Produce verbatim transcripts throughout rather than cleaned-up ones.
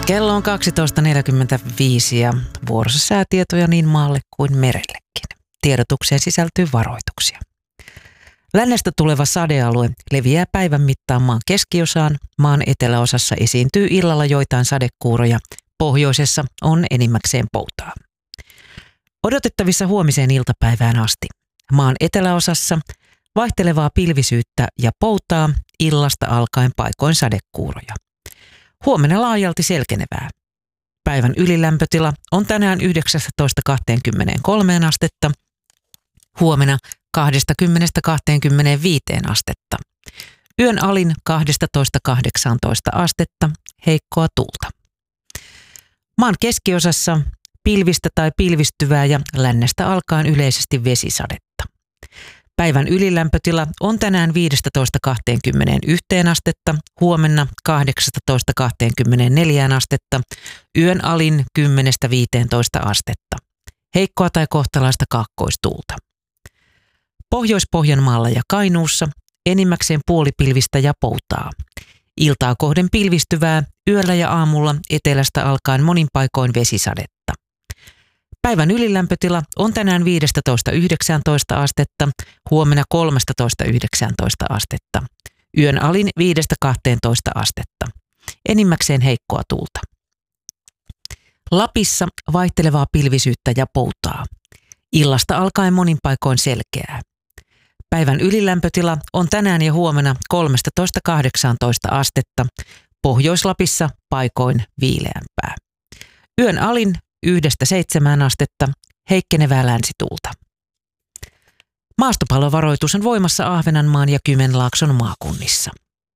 Kello on kaksitoista neljäkymmentäviisi ja vuorossa säätietoja niin maalle kuin merellekin. Tiedotukseen sisältyy varoituksia. Lännestä tuleva sadealue leviää päivän mittaan maan keskiosaan. Maan eteläosassa esiintyy illalla joitain sadekuuroja. Pohjoisessa on enimmäkseen poutaa. Odotettavissa huomiseen iltapäivään asti. Maan eteläosassa vaihtelevaa pilvisyyttä ja poutaa, illasta alkaen paikoin sadekuuroja. Huomenna laajalti selkenevää. Päivän ylilämpötila on tänään yhdeksäntoista kaksikymmentäkolme astetta, huomenna kaksikymmentä kaksikymmentäviisi astetta. Yön alin kaksitoista kahdeksantoista astetta, heikkoa tuulta. Maan keskiosassa pilvistä tai pilvistyvää ja lännestä alkaen yleisesti vesisadetta. Päivän ylilämpötila on tänään viisitoista kaksikymmentäyksi astetta, huomenna kahdeksantoista kaksikymmentäneljä astetta, yön alin kymmenen viisitoista astetta. Heikkoa tai kohtalaista kaakkoistuulta. Pohjois-Pohjanmaalla ja Kainuussa enimmäkseen puolipilvistä ja poutaa. Iltaa kohden pilvistyvää, yöllä ja aamulla etelästä alkaen monin paikoin vesisadetta. Päivän ylilämpötila on tänään viisitoista yhdeksäntoista astetta, huomenna kolmetoista yhdeksäntoista astetta. Yön alin viisi kaksitoista astetta. Enimmäkseen heikkoa tuulta. Lapissa vaihtelevaa pilvisyyttä ja poutaa. Illasta alkaen monin paikoin selkeää. Päivän ylilämpötila on tänään ja huomenna kolmetoista kahdeksantoista astetta. Pohjois-Lapissa paikoin viileämpää. Yön alin yhdestä seitsemään astetta, heikkenevää länsituulta. Maastopallovaroitus on voimassa Ahvenanmaan ja Kymenlaakson maakunnissa.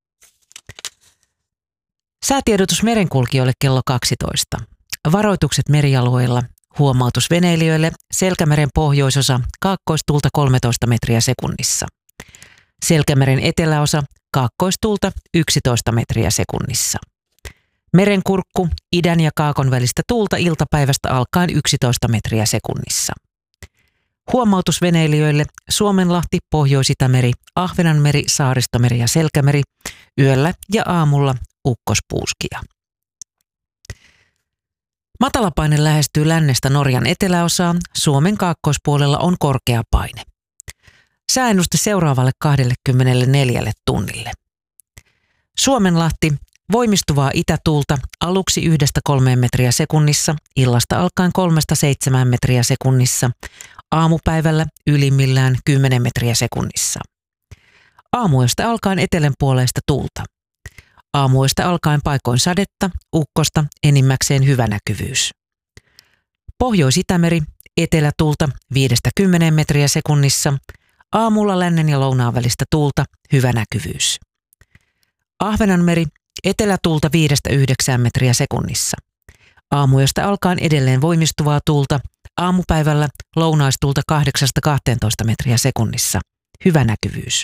Säätiedotus merenkulkijoille kello kaksitoista. Varoitukset merialueilla, huomautus veneilijöille, Selkämeren pohjoisosa, kaakkoistuulta kolmetoista metriä sekunnissa. Selkämeren eteläosa, kaakkoistuulta yksitoista metriä sekunnissa. Merenkurkku, idän ja kaakon välistä tuulta iltapäivästä alkaen yksitoista metriä sekunnissa. Huomautus veneilijöille, Suomenlahti, Pohjois-Itämeri, Ahvenanmeri, Saaristomeri ja Selkämeri, yöllä ja aamulla ukkospuuskia. Matalapaine lähestyy lännestä Norjan eteläosaan, Suomen kaakkoispuolella on korkea paine. Sääennuste seuraavalle kaksikymmentäneljä tunnille. Suomenlahti, voimistuvaa itätuulta aluksi yhdestä kolmeen metriä sekunnissa, illasta alkaen kolmesta seitsemään metriä sekunnissa, aamupäivällä ylimmillään kymmenen metriä sekunnissa. Aamuyöstä alkaen etelänpuoleista tuulta. Aamuyöstä alkaen paikoin sadetta, ukkosta, enimmäkseen hyvä näkyvyys. Pohjois-Itämeri, etelätuulta viidestä kymmeneen metriä sekunnissa, aamulla lännen ja lounaan välistä tuulta, hyvä näkyvyys. Ahvenanmeri, etelätuulta viidestä yhdeksään metriä sekunnissa. Aamuyöstä alkaen edelleen voimistuvaa tuulta, aamupäivällä lounaistuulta kahdeksasta kahteentoista metriä sekunnissa. Hyvä näkyvyys.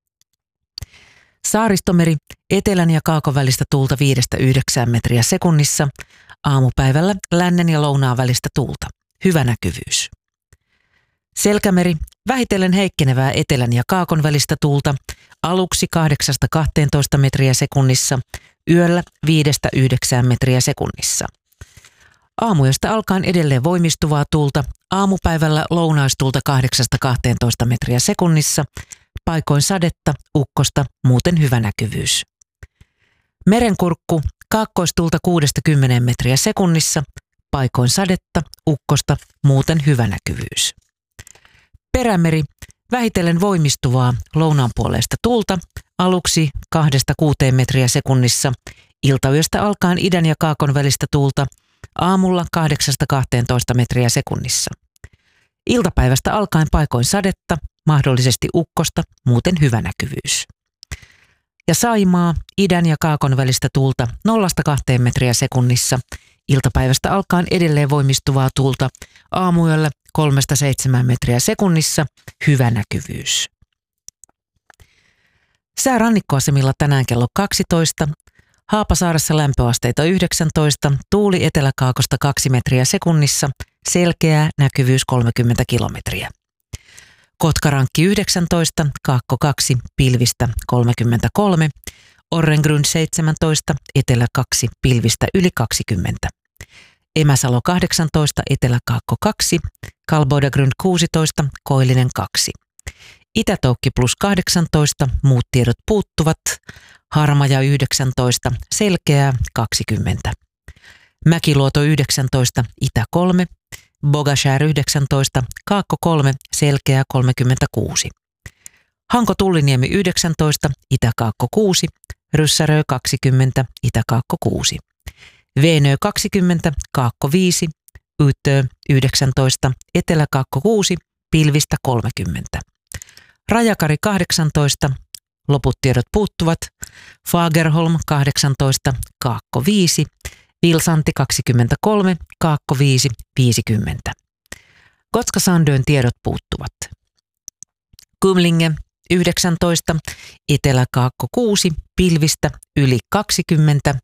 Saaristomeri, etelän ja kaakon välistä tuulta viidestä yhdeksään metriä sekunnissa. Aamupäivällä lännen ja lounaan välistä tuulta. Hyvä näkyvyys. Selkämeri, vähitellen heikkenevää etelän ja kaakon välistä tuulta, aluksi kahdeksasta kahteentoista metriä sekunnissa, yöllä viidestä yhdeksään metriä sekunnissa. Aamuyöstä alkaen edelleen voimistuvaa tuulta, aamupäivällä lounaistuulta kahdeksasta kahteentoista metriä sekunnissa, paikoin sadetta, ukkosta, muuten hyvä näkyvyys. Merenkurkku, kaakkoistuulta kuudesta kymmeneen metriä sekunnissa, paikoin sadetta, ukkosta, muuten hyvä näkyvyys. Perämeri, vähitellen voimistuvaa lounaanpuoleista tuulta, aluksi kahdesta kuuteen metriä sekunnissa, iltayöstä alkaen idän ja kaakon välistä tuulta, aamulla kahdeksasta kahteentoista metriä sekunnissa. Iltapäivästä alkaen paikoin sadetta, mahdollisesti ukkosta, muuten hyvä näkyvyys. Ja Saimaa, idän ja kaakon välistä tuulta nollasta kahteen metriä sekunnissa, iltapäivästä alkaen edelleen voimistuvaa tuulta, aamuyöllä kolmesta seitsemään metriä sekunnissa, hyvä näkyvyys. Sää rannikkoasemilla tänään kello kaksitoista, Haapasaaressa lämpöasteita yhdeksäntoista, tuuli eteläkaakosta kaksi metriä sekunnissa, selkeää, näkyvyys kolmekymmentä kilometriä. Kotkarankki yhdeksäntoista, Kaakko kaksi, pilvistä kolmekymmentäkolme, Orrengrund seitsemäntoista, etelä kaksi, pilvistä yli kaksikymmentä. Emäsalo kahdeksantoista, etelä-kaakko kaksi, Kalboidagrund kuusitoista, koillinen kaksi. Itätoukki plus kahdeksantoista, muut tiedot puuttuvat. Harmaja yhdeksäntoista, selkeää kaksikymmentä. Mäkiluoto yhdeksäntoista, itä kolme. Bogashär yhdeksäntoista, kaakko kolme, selkeää kolmekymmentäkuusi. Hanko Tulliniemi yhdeksäntoista, itä-kaakko kuusi. Ryssärö kaksikymmentä, itä-kaakko kuusi. Veenö kaksikymmentä, kaakko viisi. Ytö yhdeksäntoista, etelä-kaakko kuusi, pilvistä kolmekymmentä. Rajakari kahdeksantoista, loput tiedot puuttuvat. Fagerholm kahdeksantoista, kaakko viisi. Vilsanti kaksikymmentäkolme, kaakko viisi, viisikymmentä. Gotska Sandön tiedot puuttuvat. Kumlinge yhdeksäntoista, etelä-kaakko kuusi, pilvistä yli kaksikymmentä.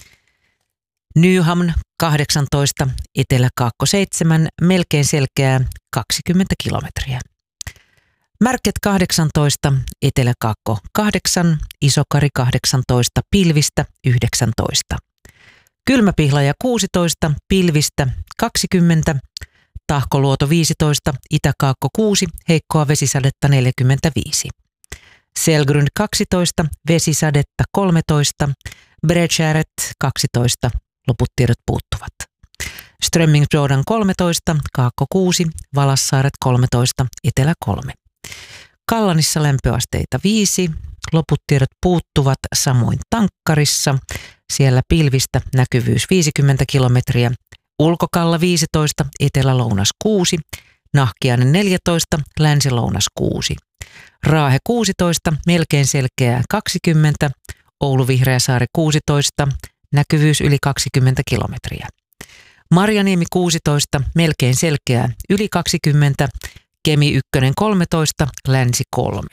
Nyhamn kahdeksantoista, etelä-kaakko seitsemän, melkein selkeää kaksikymmentä kilometriä. Märket kahdeksantoista, etelä-kaakko kahdeksan, Isokari kahdeksantoista, pilvistä yhdeksäntoista. Kylmäpihlaja kuusitoista, pilvistä kaksikymmentä, Tahkoluoto viisitoista, itä-kaakko kuusi, heikkoa vesisadetta neljäkymmentäviisi. Selgrund kaksitoista, vesisadetta kolmetoista, Bredskäret kaksitoista, loput tiedot puuttuvat. Strömmingsbrodan kolmetoista, kaakko kuusi, Valassaaret kolmetoista, etelä kolme. Kallanissa lämpöasteita viisi, loput tiedot puuttuvat, samoin Tankkarissa. Siellä pilvistä näkyvyys viisikymmentä kilometriä. Ulkokalla viisitoista, etelä-lounas kuusi. Nahkiainen neljätoista, länsi-lounas kuusi. Raahe kuusitoista, melkein selkeää kaksikymmentä. Oulu Vihreäsaari kuusitoista, näkyvyys yli kaksikymmentä kilometriä. Marjaniemi kuusitoista, melkein selkeää yli kaksikymmentä. Kemi yksi kolmetoista, länsi kolme.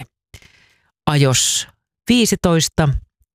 Ajos viisitoista,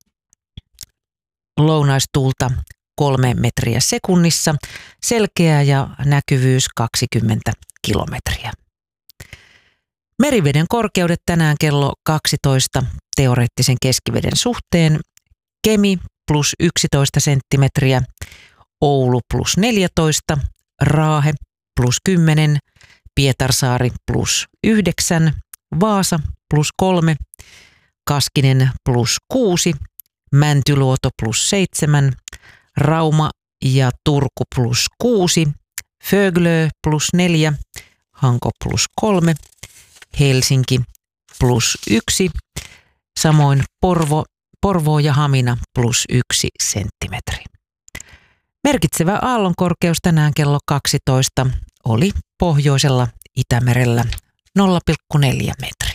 lounaistuulta kolme metriä sekunnissa, selkeää ja näkyvyys kaksikymmentä kilometriä. Meriveden korkeudet tänään kello kaksitoista teoreettisen keskiveden suhteen. Kemi plus yksitoista senttimetriä, Oulu plus neljätoista, Raahe plus kymmenen, Pietarsaari plus yhdeksän, Vaasa plus kolme, Kaskinen plus kuusi, Mäntyluoto plus seitsemän, Rauma ja Turku plus kuusi, Föglö plus neljä, Hanko plus kolme, Helsinki plus yksi, samoin Porvo, Porvoo ja Hamina plus yksi senttimetri. Merkitsevä aallonkorkeus tänään kello kaksitoista oli pohjoisella Itämerellä nolla pilkku neljä metriä.